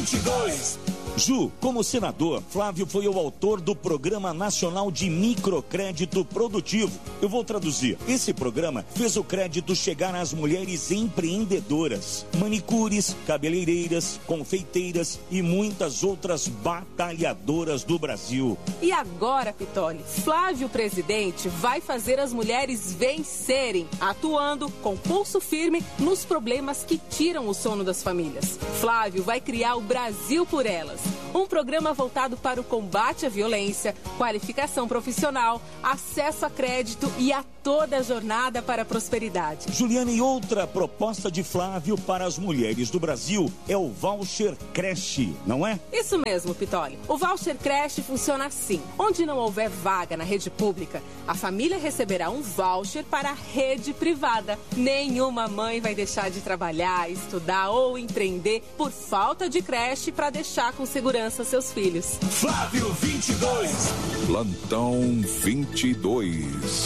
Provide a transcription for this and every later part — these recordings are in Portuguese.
22. Ju, como senador, Flávio foi o autor do Programa Nacional de Microcrédito Produtivo. Eu vou traduzir. Esse programa fez o crédito chegar às mulheres empreendedoras, manicures, cabeleireiras, confeiteiras e muitas outras batalhadoras do Brasil. E agora, Pitoli, Flávio presidente vai fazer as mulheres vencerem, atuando com pulso firme nos problemas que tiram o sono das famílias. Flávio vai criar o Brasil por Elas. Um programa voltado para o combate à violência, qualificação profissional, acesso a crédito e a toda a jornada para a prosperidade. Juliana, e outra proposta de Flávio para as mulheres do Brasil é o Voucher Creche, não é? Isso mesmo, Pitoli. O Voucher Creche funciona assim. Onde não houver vaga na rede pública, a família receberá um voucher para a rede privada. Nenhuma mãe vai deixar de trabalhar, estudar ou empreender por falta de creche para deixar com segurança seus filhos. Flávio 22. Plantão 22.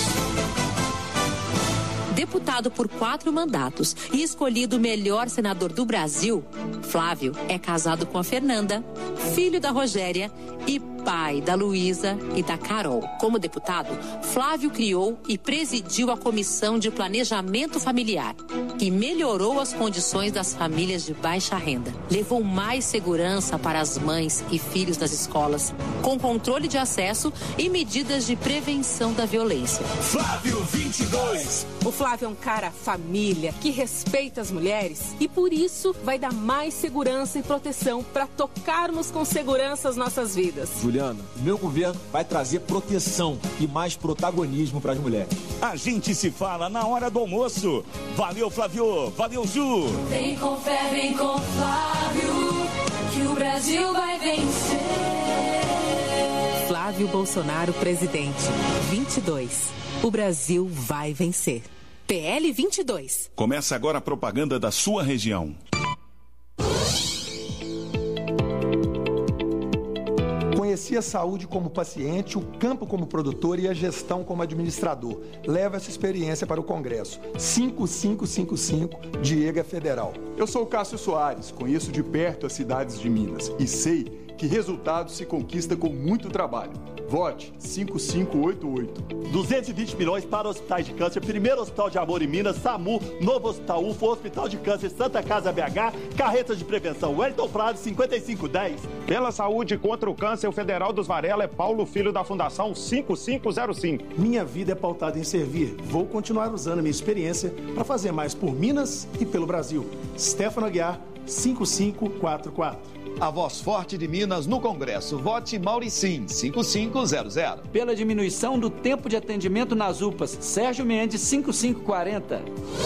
Deputado por 4 mandatos e escolhido o melhor senador do Brasil, Flávio é casado com a Fernanda, filho da Rogéria e pai da Luísa e da Carol. Como deputado, Flávio criou e presidiu a Comissão de Planejamento Familiar, que melhorou as condições das famílias de baixa renda. Levou mais segurança para as mães e filhos das escolas, com controle de acesso e medidas de prevenção da violência. Flávio 22. O Flávio é um cara família, que respeita as mulheres e por isso vai dar mais segurança e proteção para tocarmos com segurança as nossas vidas. Juliana, meu governo vai trazer proteção e mais protagonismo para as mulheres. A gente se fala na hora do almoço. Valeu, Flávio. Valeu, Ju. Vem com fé, vem com Flávio, que o Brasil vai vencer. Flávio Bolsonaro, presidente. 22. O Brasil vai vencer. PL 22. Começa agora a propaganda da sua região. Conheci a saúde como paciente, o campo como produtor e a gestão como administrador. Leva essa experiência para o Congresso. 5555, Diego é Federal. Eu sou o Cássio Soares, conheço de perto as cidades de Minas e sei que resultados se conquista com muito trabalho. Vote 5588. 220 milhões para hospitais de câncer, primeiro hospital de amor em Minas, SAMU, novo hospital UFO, hospital de câncer Santa Casa BH, carretas de prevenção Wellington Prado 5510. Pela saúde contra o câncer, o Federal dos Varela é Paulo Filho da Fundação 5505. Minha vida é pautada em servir. Vou continuar usando a minha experiência para fazer mais por Minas e pelo Brasil. Stefano Aguiar 5544. A voz forte de Minas no Congresso. Vote Mauricim, 5500. Pela diminuição do tempo de atendimento nas UPAs, Sérgio Mendes, 5540.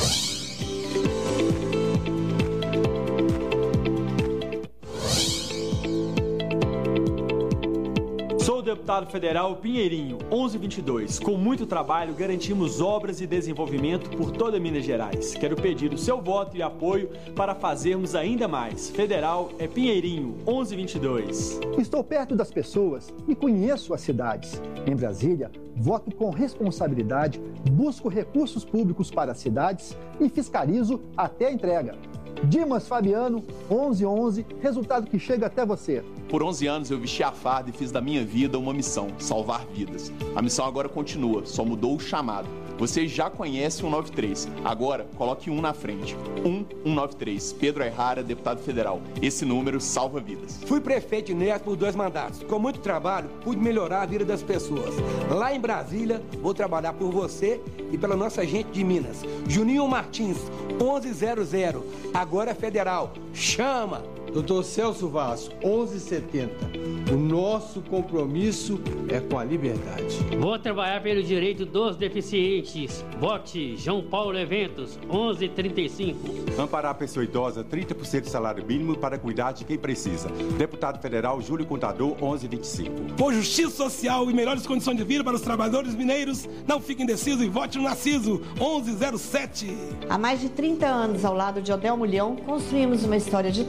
Sou o deputado federal Pinheirinho, 1122. Com muito trabalho, garantimos obras e desenvolvimento por toda Minas Gerais. Quero pedir o seu voto e apoio para fazermos ainda mais. Federal é Pinheirinho, 1122. Estou perto das pessoas e conheço as cidades. Em Brasília, voto com responsabilidade, busco recursos públicos para as cidades e fiscalizo até a entrega. Dimas Fabiano, 1111, resultado que chega até você. Por 11 anos eu vesti a farda e fiz da minha vida uma missão, salvar vidas. A missão agora continua, só mudou o chamado. Você já conhece o 193, agora coloque um na frente. 193, Pedro Errara, deputado federal. Esse número salva vidas. Fui prefeito neto por 2 mandatos. Com muito trabalho, pude melhorar a vida das pessoas. Lá em Brasília, vou trabalhar por você e pela nossa gente de Minas. Juninho Martins, 1100, agora é federal. Chama! Doutor Celso Vasco, 1170. O nosso compromisso é com a liberdade. Vou trabalhar pelo direito dos deficientes. Vote João Paulo Eventos, 1135. Amparar a pessoa idosa, 30% de salário mínimo para cuidar de quem precisa. Deputado Federal Júlio Contador, 1125. Por justiça social e melhores condições de vida para os trabalhadores mineiros, não fique indeciso e vote no Narciso, 1107. Há mais de 30 anos, ao lado de Odel Mulhão, construímos uma história de trabalho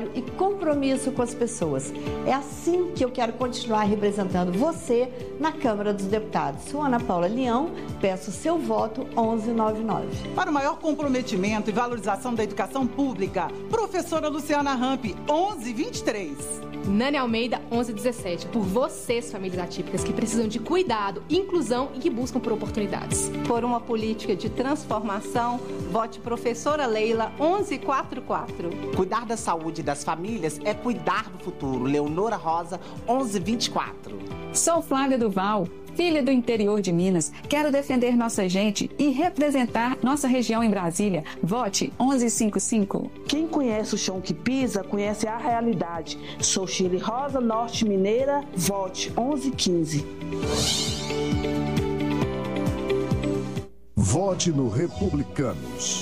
trabalho e compromisso com as pessoas. É assim que eu quero continuar representando você na Câmara dos Deputados. Sou Ana Paula Leão, peço seu voto 1199. Para o maior comprometimento e valorização da educação pública, professora Luciana Ramp, 1123. Nani Almeida, 1117. Por vocês, famílias atípicas, que precisam de cuidado, inclusão e que buscam por oportunidades. Por uma política de transformação, vote professora Leila, 1144. Cuidar da saúde das famílias é cuidar do futuro. Leonora Rosa, 1124. Sou Flávia Duval, filha do interior de Minas. Quero defender nossa gente e representar nossa região em Brasília. Vote 1155. Quem conhece o chão que pisa, conhece a realidade. Sou Chile Rosa, Norte Mineira. Vote 1115. Vote no Republicanos.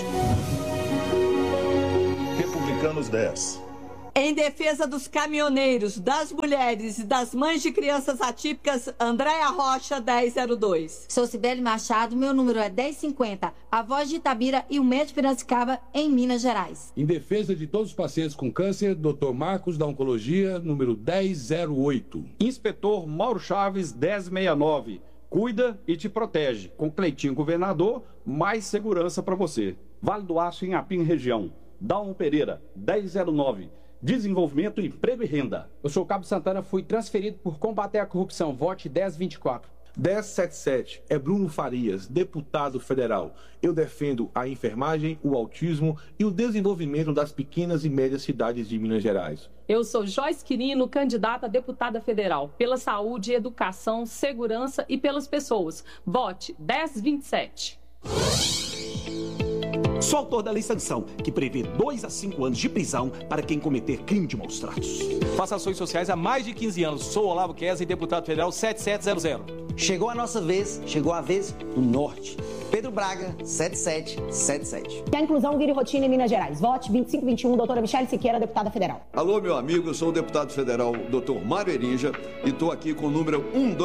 Republicanos 10. Em defesa dos caminhoneiros, das mulheres e das mães de crianças atípicas, Andréia Rocha, 1002. Sou Cibele Machado, meu número é 1050, a voz de Itabira e o MED Piracicaba, em Minas Gerais. Em defesa de todos os pacientes com câncer, Dr. Marcos da Oncologia, número 1008. Inspetor Mauro Chaves, 1069. Cuida e te protege. Com Cleitinho Governador, mais segurança para você. Vale do Aço em Apim Região. Dalmo Pereira, 1009. Desenvolvimento, emprego e renda. Eu sou o Cabo Santana, fui transferido por combater a corrupção. Vote 1024. 1077 é Bruno Farias, deputado federal. Eu defendo a enfermagem, o autismo e o desenvolvimento das pequenas e médias cidades de Minas Gerais. Eu sou Joyce Quirino, candidata a deputada federal, pela saúde, educação, segurança e pelas pessoas. Vote 1027. Sou autor da lei sanção, que prevê 2 a 5 anos de prisão para quem cometer crime de maus tratos. Faço ações sociais há mais de 15 anos. Sou Olavo Kessler, deputado federal 7700. Chegou a nossa vez, chegou a vez do Norte. Pedro Braga, 7777. Que a inclusão vire rotina em Minas Gerais. Vote 2521, doutora Michele Siqueira, deputada federal. Alô, meu amigo, eu sou o deputado federal Dr. Mário Erinja e estou aqui com o número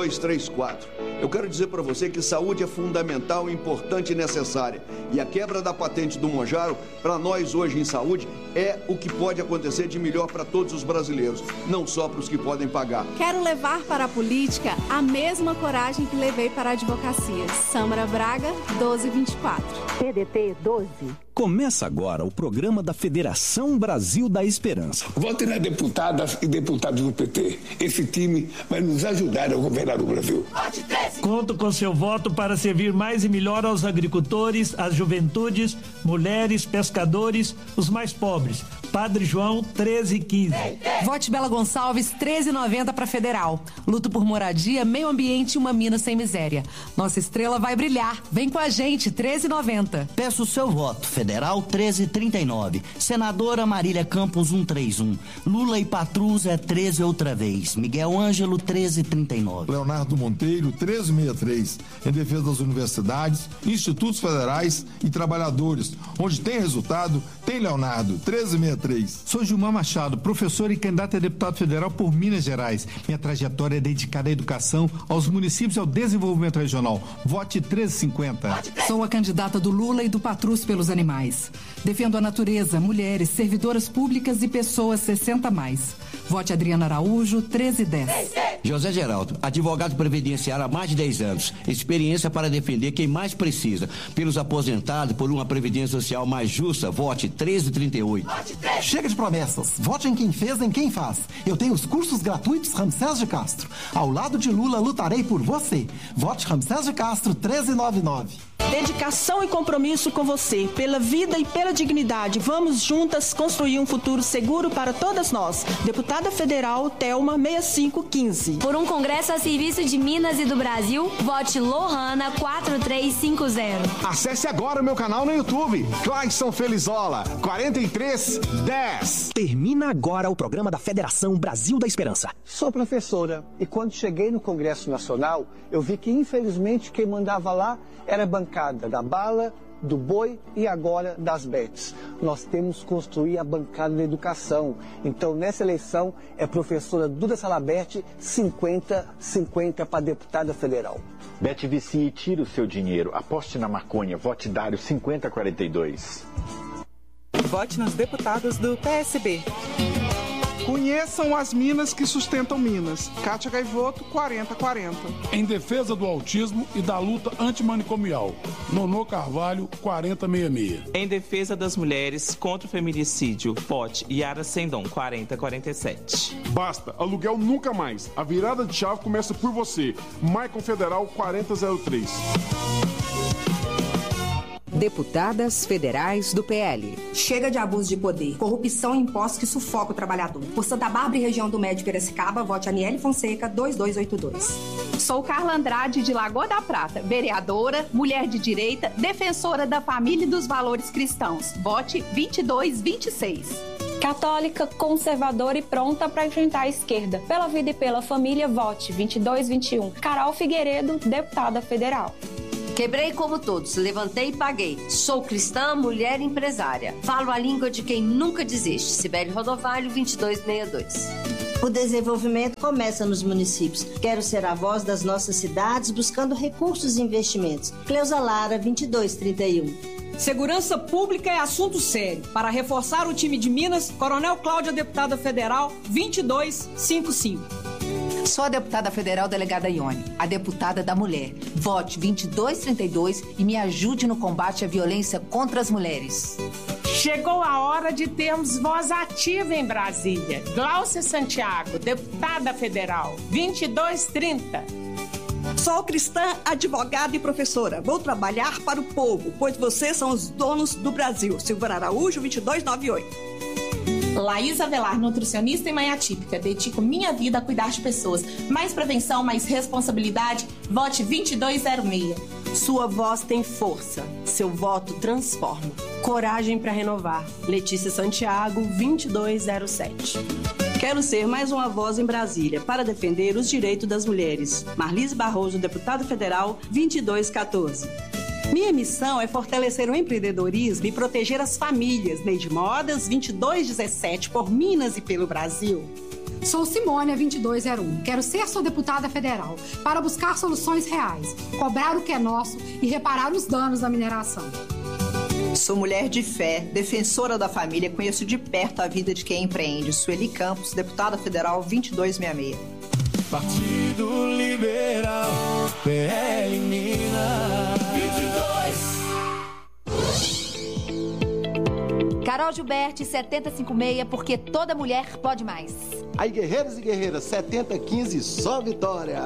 1234. Eu quero dizer para você que saúde é fundamental, importante e necessária. E a quebra da patente do Monjaro, para nós hoje em saúde, é o que pode acontecer de melhor para todos os brasileiros, não só para os que podem pagar. Quero levar para a política a mesma coragem que levei para a advocacia. Samara Braga, 1224. PDT 12. Começa agora o programa da Federação Brasil da Esperança. Vote nas deputadas e deputados do PT. Esse time vai nos ajudar a governar o Brasil. Conto com seu voto para servir mais e melhor aos agricultores, às juventudes, mulheres, pescadores, os mais pobres. Padre João, 1315. Vote Bela Gonçalves, 1390 para federal. Luto por moradia, meio ambiente e uma Minas sem miséria. Nossa estrela vai brilhar. Vem com a gente, 1390. Peço o seu voto. Federal 1339. Senadora Marília Campos 131. Lula e Patrus é 13 outra vez. Miguel Ângelo 1339. Leonardo Monteiro 1363. Em defesa das universidades, institutos federais e trabalhadores. Onde tem resultado, tem Leonardo 1363. Sou Gilmar Machado, professor e candidato a deputado federal por Minas Gerais. Minha trajetória é dedicada à educação, aos municípios e ao desenvolvimento regional. Vote 1350. Sou a candidata do Lula e do Patrus pelos animais. Defendo a natureza, mulheres, servidoras públicas e pessoas 60+. Vote Adriana Araújo, 1310. José Geraldo, advogado previdenciário há mais de 10 anos. Experiência para defender quem mais precisa. Pelos aposentados, por uma previdência social mais justa. Vote 1338. Chega de promessas. Vote em quem fez, em quem faz. Eu tenho os cursos gratuitos Ramsés de Castro. Ao lado de Lula, lutarei por você. Vote Ramsés de Castro, 1399. Dedicação e compromisso com você, pela vida e pela dignidade. Vamos juntas construir um futuro seguro para todas nós. Deputada Federal, Thelma 6515. Por um congresso a serviço de Minas e do Brasil, vote Lohana 4350. Acesse agora o meu canal no YouTube, Clayson Felizola, 4310. Termina agora o programa da Federação Brasil da Esperança. Sou professora e quando cheguei no Congresso Nacional, eu vi que infelizmente quem mandava lá era a bancada da bala, do boi e agora das bets. Nós temos que construir a bancada da educação. Então, nessa eleição, é professora Duda Salabert, 50-50 para deputada federal. Bet vicie e tira o seu dinheiro. Aposte na maconha. Vote Dário 5042. Vote nos deputados do PSB. Conheçam as minas que sustentam Minas. Kátia Gaivoto, 4040. Em defesa do autismo e da luta antimanicomial. Nonô Carvalho, 4066. Em defesa das mulheres contra o feminicídio. Vote Yara Sendon, 4047. Basta, aluguel nunca mais. A virada de chave começa por você. Maicon Federal, 4003. Deputadas Federais do PL. Chega de abuso de poder, corrupção e impostos que sufoca o trabalhador. Por Santa Bárbara e região do Médio Piracicaba, vote Aniele Fonseca, 2282. Sou Carla Andrade, de Lagoa da Prata, vereadora, mulher de direita, defensora da família e dos valores cristãos. Vote 2226. Católica, conservadora e pronta para enfrentar a esquerda. Pela vida e pela família, vote 2221. Carol Figueiredo, deputada federal. Quebrei como todos, levantei e paguei. Sou cristã, mulher empresária. Falo a língua de quem nunca desiste. Cibele Rodovalho, 2262. O desenvolvimento começa nos municípios. Quero ser a voz das nossas cidades, buscando recursos e investimentos. Cleusa Lara, 2231. Segurança pública é assunto sério. Para reforçar o time de Minas, Coronel Cláudia, deputada federal, 2255. Sou a deputada federal delegada Ione, a deputada da mulher. Vote 2232 e me ajude no combate à violência contra as mulheres. Chegou a hora de termos voz ativa em Brasília. Gláucia Santiago, deputada federal, 2230. Sou cristã, advogada e professora. Vou trabalhar para o povo, pois vocês são os donos do Brasil. Silvana Araújo, 2298. Laís Avelar, nutricionista e mãe atípica. Dedico minha vida a cuidar de pessoas. Mais prevenção, mais responsabilidade. Vote 2206. Sua voz tem força. Seu voto transforma. Coragem para renovar. Letícia Santiago, 2207. Quero ser mais uma voz em Brasília para defender os direitos das mulheres. Marlise Barroso, deputada federal, 2214. Minha missão é fortalecer o empreendedorismo e proteger as famílias. Neide Modas, 2217, por Minas e pelo Brasil. Sou Simônia, 2201. Quero ser sua deputada federal para buscar soluções reais, cobrar o que é nosso e reparar os danos da mineração. Sou mulher de fé, defensora da família, conheço de perto a vida de quem empreende. Sueli Campos, deputada federal, 2266. Partido Liberal, PL Minas. 22. Carol Gilberti, 7056, porque toda mulher pode mais. Aí, guerreiros e guerreiras, 7015, só vitória.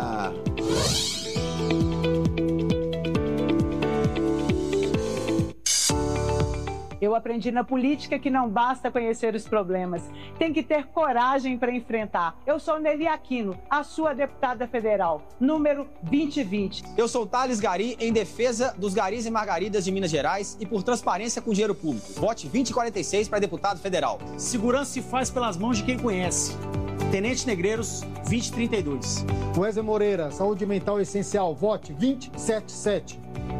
Eu aprendi na política que não basta conhecer os problemas, tem que ter coragem para enfrentar. Eu sou Nelly Aquino, a sua deputada federal, número 2020. Eu sou Thales Gari, em defesa dos garis e margaridas de Minas Gerais e por transparência com dinheiro público. Vote 2046 para deputado federal. Segurança se faz pelas mãos de quem conhece. Tenente Negreiros, 2032. Wesley Moreira, saúde mental essencial. Vote 277.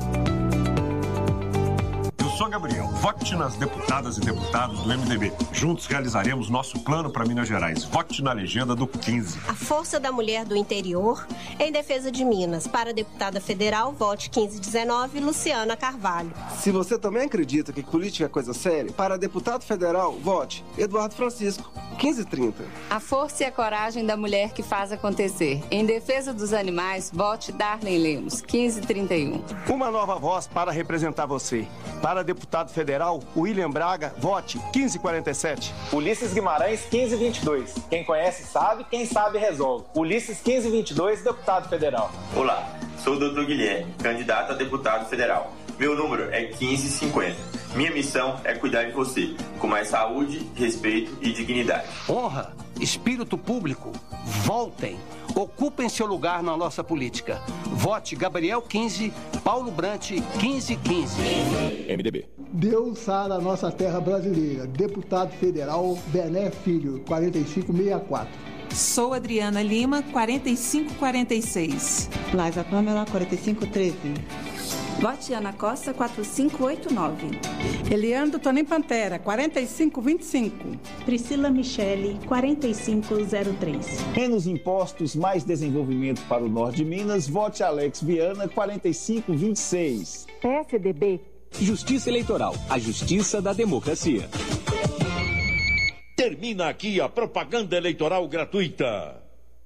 Eu sou Gabriel. Vote nas deputadas e deputados do MDB. Juntos realizaremos nosso plano para Minas Gerais. Vote na legenda do 15. A força da mulher do interior em defesa de Minas. Para a deputada federal, vote 1519, Luciana Carvalho. Se você também acredita que política é coisa séria, para deputado federal, vote Eduardo Francisco, 1530. A força e a coragem da mulher que faz acontecer. Em defesa dos animais, vote Darlene Lemos, 1531. Uma nova voz para representar você. Para deputado federal, William Braga, vote 1547. Ulisses Guimarães, 1522. Quem conhece sabe, quem sabe resolve. Ulisses 1522, deputado federal. Olá, sou o Dr. Guilherme, candidato a deputado federal. Meu número é 1550. Minha missão é cuidar de você, com mais saúde, respeito e dignidade. Honra, espírito público, voltem, ocupem seu lugar na nossa política. Vote Gabriel 15, Paulo Brant 1515. MDB. Deus sara a nossa terra brasileira. Deputado federal Bené Filho, 4564. Sou Adriana Lima, 4546. Laisa Pamela, 4513. Vote Ana Costa, 4589. Eliandro Tonim Pantera, 4525. Priscila Michele, 4503. Menos impostos, mais desenvolvimento para o norte de Minas. Vote Alex Viana, 4526. PSDB. Justiça Eleitoral, a justiça da democracia. Termina aqui a propaganda eleitoral gratuita.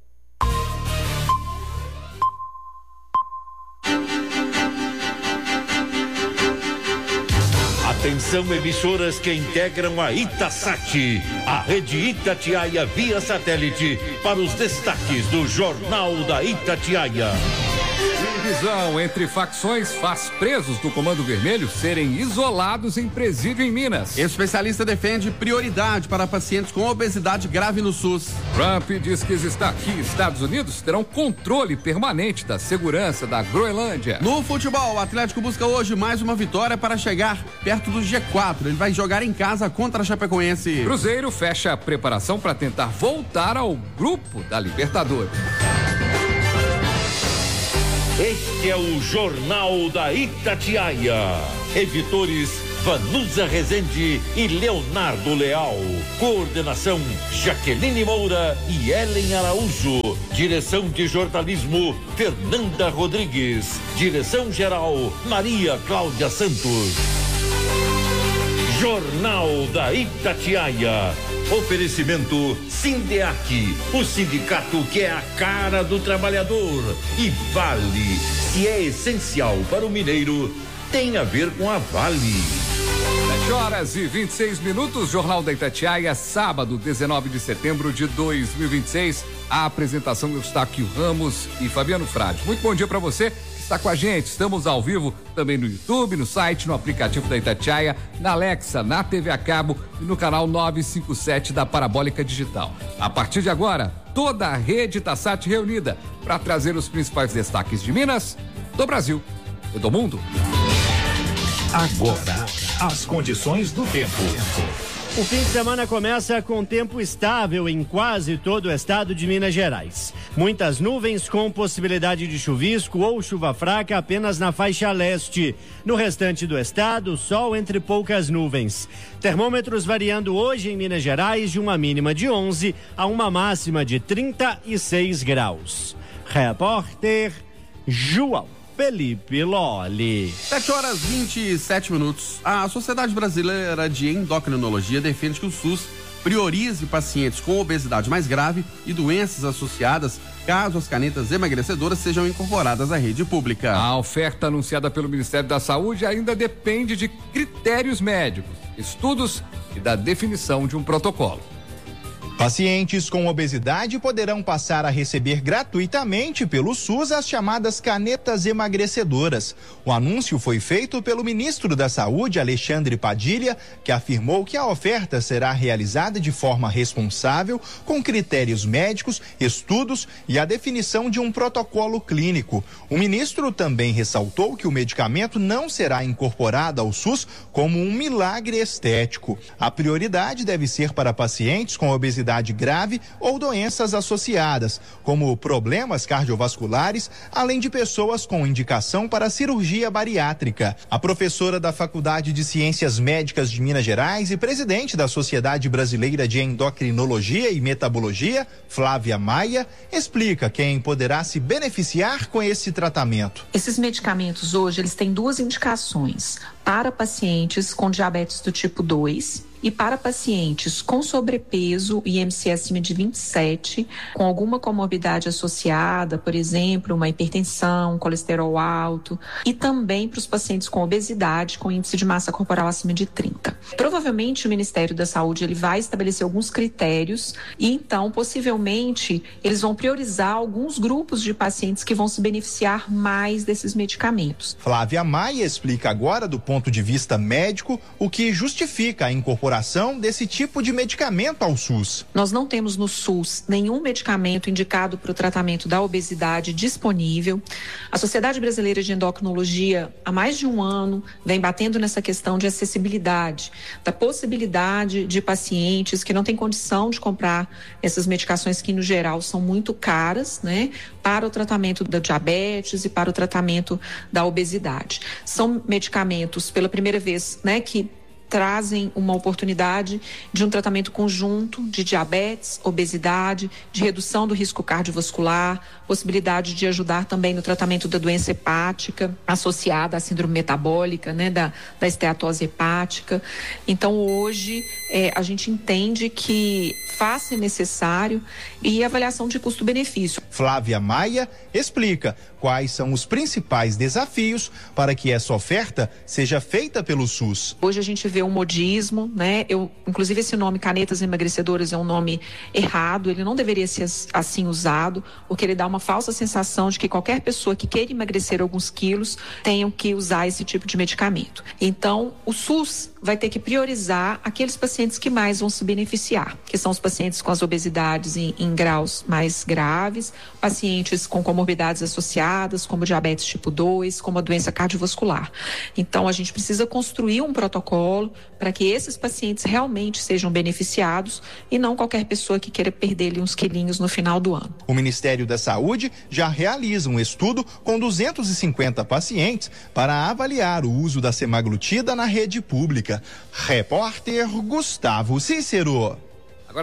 Atenção, emissoras que integram a Itasat, a rede Itatiaia via satélite, para os destaques do Jornal da Itatiaia. Divisão entre facções faz presos do Comando Vermelho serem isolados em presídio em Minas. Especialista defende prioridade para pacientes com obesidade grave no SUS. Trump diz que Estados Unidos terão controle permanente da segurança da Groenlândia. No futebol, o Atlético busca hoje mais uma vitória para chegar perto do G4. Ele vai jogar em casa contra a Chapecoense. Cruzeiro fecha a preparação para tentar voltar ao grupo da Libertadores. Este é o Jornal da Itatiaia. Editores Vanusa Rezende e Leonardo Leal. Coordenação Jaqueline Moura e Ellen Araújo. Direção de jornalismo Fernanda Rodrigues. Direção-geral Maria Cláudia Santos. Jornal da Itatiaia. Oferecimento Sindeac, o sindicato que é a cara do trabalhador. E Vale, se é essencial para o mineiro, tem a ver com a Vale. 7h26, Jornal da Itatiaia, sábado, 19 de setembro de 2026. A apresentação Eustáquio Ramos e Fabiano Frade. Muito bom dia para você. Está com a gente, estamos ao vivo também no YouTube, no site, no aplicativo da Itatiaia, na Alexa, na TV a cabo e no canal 957 da Parabólica Digital. A partir de agora, toda a rede Itasat reunida para trazer os principais destaques de Minas, do Brasil e do mundo. Agora, as condições do tempo. O fim de semana começa com tempo estável em quase todo o estado de Minas Gerais. Muitas nuvens com possibilidade de chuvisco ou chuva fraca apenas na faixa leste. No restante do estado, sol entre poucas nuvens. Termômetros variando hoje em Minas Gerais de uma mínima de 11 a uma máxima de 36 graus. Repórter João Felipe Lolli. 7h27. A Sociedade Brasileira de Endocrinologia defende que o SUS priorize pacientes com obesidade mais grave e doenças associadas, caso as canetas emagrecedoras sejam incorporadas à rede pública. A oferta anunciada pelo Ministério da Saúde ainda depende de critérios médicos, estudos e da definição de um protocolo. Pacientes com obesidade poderão passar a receber gratuitamente pelo SUS as chamadas canetas emagrecedoras. O anúncio foi feito pelo ministro da Saúde, Alexandre Padilha, que afirmou que a oferta será realizada de forma responsável, com critérios médicos, estudos e a definição de um protocolo clínico. O ministro também ressaltou que o medicamento não será incorporado ao SUS como um milagre estético. A prioridade deve ser para pacientes com obesidade grave ou doenças associadas, como problemas cardiovasculares, além de pessoas com indicação para cirurgia bariátrica. A professora da Faculdade de Ciências Médicas de Minas Gerais e presidente da Sociedade Brasileira de Endocrinologia e Metabologia, Flávia Maia, explica quem poderá se beneficiar com esse tratamento. Esses medicamentos hoje, eles têm duas indicações: para pacientes com diabetes do tipo 2 e para pacientes com sobrepeso e IMC acima de 27, com alguma comorbidade associada, por exemplo, uma hipertensão, colesterol alto, e também para os pacientes com obesidade, com índice de massa corporal acima de 30. Provavelmente o Ministério da Saúde ele vai estabelecer alguns critérios e então, possivelmente, eles vão priorizar alguns grupos de pacientes que vão se beneficiar mais desses medicamentos. Flávia Maia explica agora, do ponto de vista médico, o que justifica a incorporação desse tipo de medicamento ao SUS. Nós não temos no SUS nenhum medicamento indicado para o tratamento da obesidade disponível. A Sociedade Brasileira de Endocrinologia, há mais de um ano, vem batendo nessa questão de acessibilidade, da possibilidade de pacientes que não têm condição de comprar essas medicações que, no geral, são muito caras, né, para o tratamento da diabetes e para o tratamento da obesidade. São medicamentos, pela primeira vez, né, que trazem uma oportunidade de um tratamento conjunto de diabetes, obesidade, de redução do risco cardiovascular, possibilidade de ajudar também no tratamento da doença hepática associada à síndrome metabólica, né, da esteatose hepática. Então, hoje, a gente entende que faz-se necessário e avaliação de custo-benefício. Flávia Maia explica quais são os principais desafios para que essa oferta seja feita pelo SUS. Hoje a gente vê um modismo, né? Inclusive esse nome canetas emagrecedoras é um nome errado, ele não deveria ser assim usado, porque ele dá uma falsa sensação de que qualquer pessoa que queira emagrecer alguns quilos tenha que usar esse tipo de medicamento. Então, o SUS vai ter que priorizar aqueles pacientes que mais vão se beneficiar, que são os pacientes com as obesidades em graus mais graves, pacientes com comorbidades associadas, como diabetes tipo 2, como a doença cardiovascular. Então, a gente precisa construir um protocolo para que esses pacientes realmente sejam beneficiados e não qualquer pessoa que queira perder ali uns quilinhos no final do ano. O Ministério da Saúde já realiza um estudo com 250 pacientes para avaliar o uso da semaglutida na rede pública. Repórter Gustavo Cícero. Agora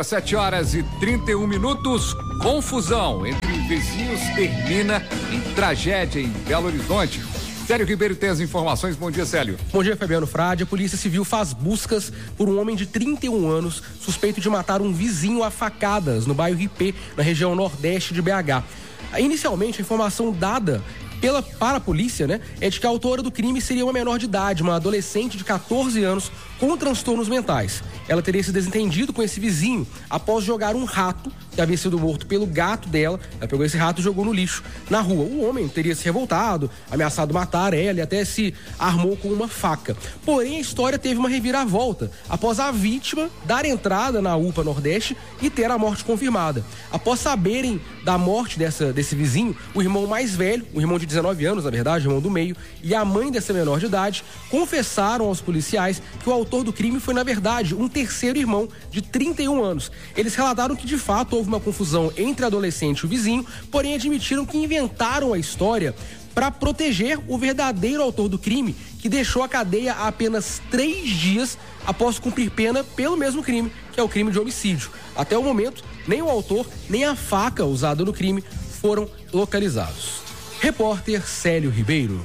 7h31. Confusão entre vizinhos termina em tragédia em Belo Horizonte. Célio Ribeiro tem as informações. Bom dia, Célio. Bom dia, Fabiano Frade. A Polícia Civil faz buscas por um homem de 31 anos suspeito de matar um vizinho a facadas no bairro Ipê, na região nordeste de BH. Inicialmente, a informação dada para a polícia, né, é de que a autora do crime seria uma menor de idade, uma adolescente de 14 anos com transtornos mentais. Ela teria se desentendido com esse vizinho após jogar um rato que havia sido morto pelo gato dela. Ela pegou esse rato e jogou no lixo na rua. O homem teria se revoltado, ameaçado matar ela e até se armou com uma faca. Porém, a história teve uma reviravolta após a vítima dar entrada na UPA Nordeste e ter a morte confirmada. Após saberem da morte desse vizinho, o irmão mais velho, o irmão de 19 anos, na verdade, o irmão do meio, e a mãe dessa menor de idade confessaram aos policiais que o autor do crime foi, na verdade, um terceiro irmão de 31 anos. Eles relataram que, de fato, houve uma confusão entre a adolescente e o vizinho, porém admitiram que inventaram a história para proteger o verdadeiro autor do crime, que deixou a cadeia há apenas 3 dias após cumprir pena pelo mesmo crime, que é o crime de homicídio. Até o momento, nem o autor, nem a faca usada no crime foram localizados. Repórter Célio Ribeiro.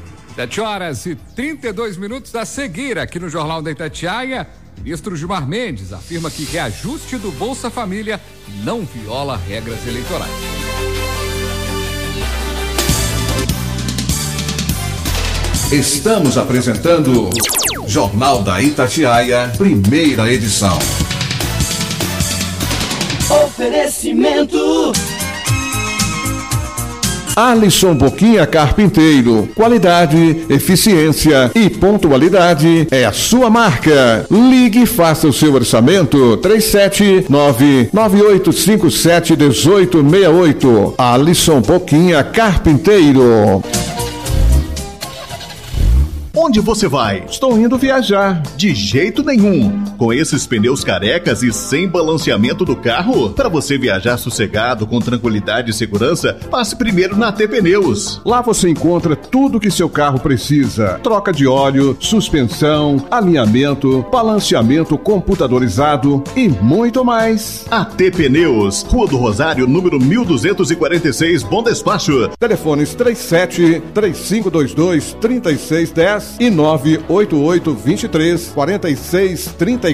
7h32 a seguir aqui no Jornal da Itatiaia. Ministro Gilmar Mendes afirma que reajuste do Bolsa Família não viola regras eleitorais. Estamos apresentando Jornal da Itatiaia, primeira edição. Oferecimento Alisson Boquinha Carpinteiro. Qualidade, eficiência e pontualidade é a sua marca. Ligue e faça o seu orçamento. 379-9857-1868. Alisson Boquinha Carpinteiro. Onde você vai? Estou indo viajar. De jeito nenhum. Com esses pneus carecas e sem balanceamento do carro? Para você viajar sossegado, com tranquilidade e segurança, passe primeiro na AT Pneus. Lá você encontra tudo que seu carro precisa. Troca de óleo, suspensão, alinhamento, balanceamento computadorizado e muito mais. AT Pneus, Rua do Rosário, número 1246, Bom Despacho. Telefones 37-3522-3610 e 988-23-4634.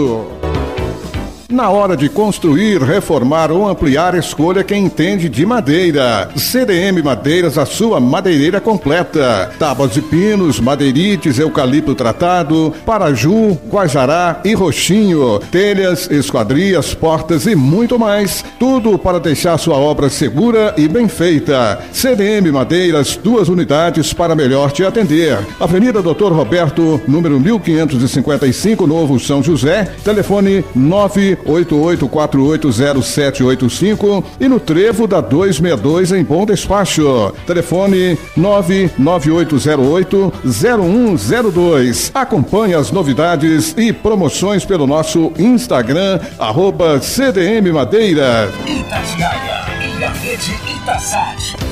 Na hora de construir, reformar ou ampliar, escolha quem entende de madeira. CDM Madeiras, a sua madeireira completa. Tábuas de pinos, madeirites, eucalipto tratado, paraju, guajará e roxinho. Telhas, esquadrias, portas e muito mais. Tudo para deixar sua obra segura e bem feita. CDM Madeiras, 2 unidades para melhor te atender. Avenida Doutor Roberto, número 1555, Novo São José. Telefone 988480785 e no Trevo da 262 em Bom Despacho. Telefone 99808-0102. Acompanhe as novidades e promoções pelo nosso Instagram, @CDM Madeira. Itatiaia e a rede Itasat.